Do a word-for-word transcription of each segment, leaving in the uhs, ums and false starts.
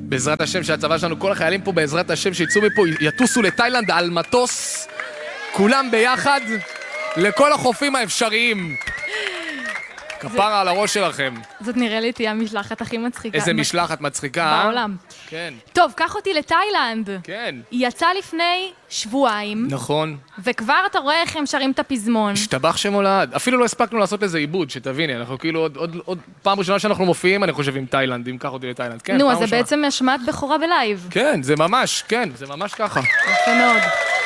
בעזרת השם שהצבא שלנו, כל החיילים פה בעזרת השם שיצאו מפה, יטוסו לתאילנד על מטוס, כולם ביחד, לכל החופים האפשריים. כפרה על הראש שלכם. זאת נראה לי תהיה המשלחת הכי מצחיקה. איזה משלחת מצחיקה. בעולם. כן. טוב, קח אותי לתאילנד. כן. היא יצאה לפני שבועיים. נכון. וכבר אתה רואה איך הם שרים את הפזמון. השתבח שמולד. אפילו לא הספקנו לעשות לזה עיבוד, שתביני, אנחנו כאילו עוד, עוד, עוד פעם ראשונה שאנחנו מופיעים, אני חושב, עם תאילנד, אם קח אותי לתאילנד. כן, נו, פעם אז זה ראשונה. בעצם השמעת בכורה בלייב. כן, זה ממש, כן, זה ממש ככה. יפה מאוד.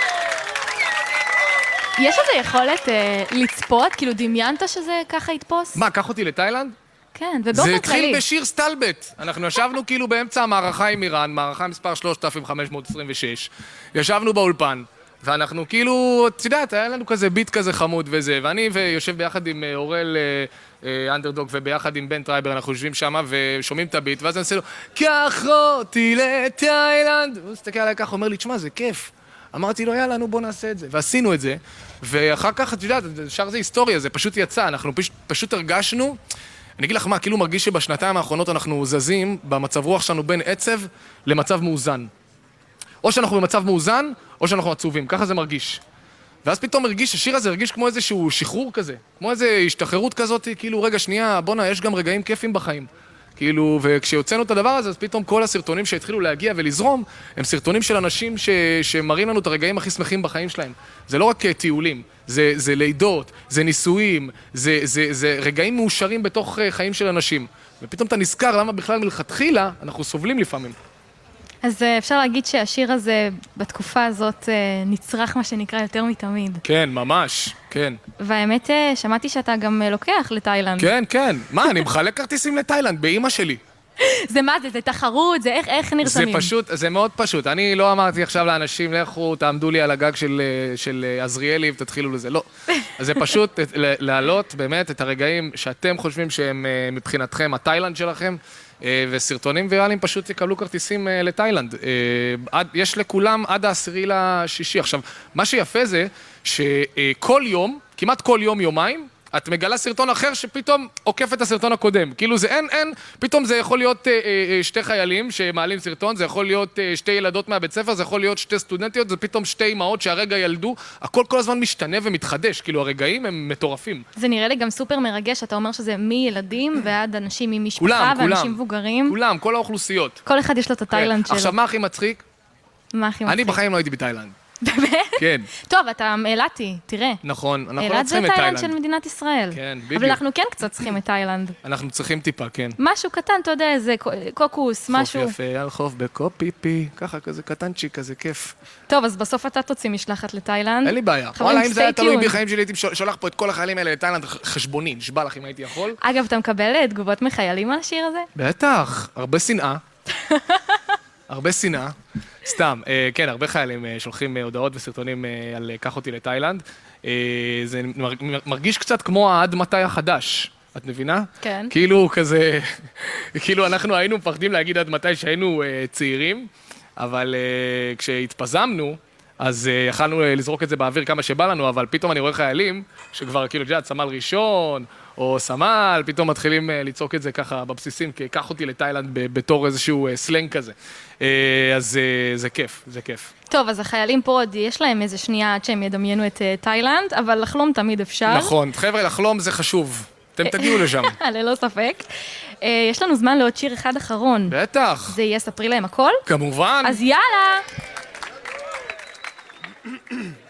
יש איזו יכולת אה, לצפות? כאילו דמיינת שזה ככה יתפוס? מה, קח אותי לתאילנד? כן, ובאופן זה כללי. התחיל בשיר סטלבט. אנחנו ישבנו כאילו באמצע המערכה עם איראן, מערכה מספר שלושת אלפים חמש מאות עשרים ושש. ישבנו באולפן, ואנחנו כאילו, את יודעת, היה לנו כזה ביט כזה חמוד וזה, ואני ויושב ביחד עם אה, אורל אה, אה, אנדרדוג, וביחד עם בן טרייבר, אנחנו יושבים שם ושומעים את הביט, ואז אני עושה לו, קח אותי לתאילנד. הוא מסתכל עליי ככה, אומר לי, תשמע, זה כיף. אמרתי לו, יאללה, נו, בוא נעשה את זה. ועשינו את זה, ואחר כך, את יודעת, שאר זה היסטוריה, זה פשוט יצא, אנחנו פשוט, פשוט הרגשנו, אני אגיד לך מה, כאילו מרגיש שבשנתיים האחרונות אנחנו זזים במצב רוח שלנו בין עצב למצב מאוזן. או שאנחנו במצב מאוזן, או שאנחנו עצובים, ככה זה מרגיש. ואז פתאום הרגיש, השיר הזה הרגיש כמו איזשהו שחרור כזה, כמו איזו השתחררות כזאת, כאילו, רגע, שנייה, בונה, יש גם רגעים כיפים בחיים. כאילו, וכשיוצאנו את הדבר הזה, אז פתאום כל הסרטונים שהתחילו להגיע ולזרום, הם סרטונים של אנשים ש... שמראים לנו את הרגעים הכי שמחים בחיים שלהם. זה לא רק טיולים, זה, זה לידות, זה ניסויים, זה, זה, זה רגעים מאושרים בתוך חיים של אנשים. ופתאום אתה נזכר למה בכלל מלכתחילה אנחנו סובלים לפעמים. אז אפשר להגיד שהשיר הזה בתקופה הזאת נצרך מה שנקרא יותר מתמיד. כן, ממש, כן. והאמת, שמעתי שאתה גם לוקח לתאילנד. כן, כן. מה, אני מחלק כרטיסים לתאילנד, באמא שלי. זה מה זה? זה תחרות? זה איך, איך נרשמים? זה פשוט, זה מאוד פשוט. אני לא אמרתי עכשיו לאנשים, לכו, תעמדו לי על הגג של, של עזריאלי ותתחילו לזה. לא. זה פשוט להעלות באמת את הרגעים שאתם חושבים שהם מבחינתכם התאילנד שלכם, וסרטונים ויראליים פשוט יקבלו כרטיסים לתאילנד. יש לכולם עד העשירי לשישי. עכשיו, מה שיפה זה שכל יום, כמעט כל יום יומיים, את מגלה סרטון אחר שפתאום עוקף את הסרטון הקודם. כאילו זה אין, אין, פתאום זה יכול להיות אה, אה, שתי חיילים שמעלים סרטון, זה יכול להיות אה, שתי ילדות מהבית ספר, זה יכול להיות שתי סטודנטיות, זה פתאום שתי אמהות שהרגע ילדו, הכל כל הזמן משתנה ומתחדש, כאילו הרגעים הם מטורפים. זה נראה לי גם סופר מרגש, אתה אומר שזה מילדים ועד אנשים עם משפחה כולם, ואנשים כולם, מבוגרים. כולם, כל האוכלוסיות. כל אחד יש לו את התאילנד שלו. עכשיו, מה הכי מצחיק? מה הכי מצחיק? אני בחיים לא הייתי בתאילנד. באמת? כן. טוב, אתה אילתי, תראה. נכון, אנחנו לא אילת זה צריכים את תאילנד תאילנד. של מדינת ישראל. כן, בדיוק. אבל אנחנו כן קצת צריכים את תאילנד. אנחנו צריכים טיפה, כן. משהו קטן, אתה יודע, איזה קוקוס, משהו. חוף יפה, על חוף בקופיפי, ככה כזה קטנצ'יק, כזה כיף. טוב, אז בסוף אתה תוציא משלחת לתאילנד. אין לי בעיה. חברים, וואלה, אם זה היה stay תלוי tuned. בחיים שלי, הייתי שולח פה את כל החיילים האלה לתאילנד חשבוני, נשבע לך אם הייתי יכול. אגב, אתה מקבל תגובות מחיילים על השיר הזה? בטח, הרבה שנאה. הרבה שנאה. סתם, כן, הרבה חיילים שולחים הודעות וסרטונים על קח אותי לתאילנד. זה מרגיש קצת כמו העד מתי החדש. את מבינה? כן. כאילו כזה, כאילו אנחנו היינו מפחדים להגיד עד מתי שהיינו צעירים, אבל כשהתפזמנו, אז יכלנו לזרוק את זה באוויר כמה שבא לנו, אבל פתאום אני רואה חיילים שכבר כאילו, ג'אד, סמל ראשון, או סמל, פתאום מתחילים לצעוק את זה ככה בבסיסים, כי קח אותי לתאילנד בתור איזשהו סלנג כזה. אז זה כיף, זה כיף. טוב, אז החיילים פה עוד יש להם איזה שנייה עד שהם ידמיינו את תאילנד, אבל לחלום תמיד אפשר. נכון, חבר'ה, לחלום זה חשוב. אתם תגיעו לשם. ללא ספק. יש לנו זמן לעוד שיר אחד אחרון. בטח. זה יהיה ספרי להם הכל? כמובן. אז יאללה!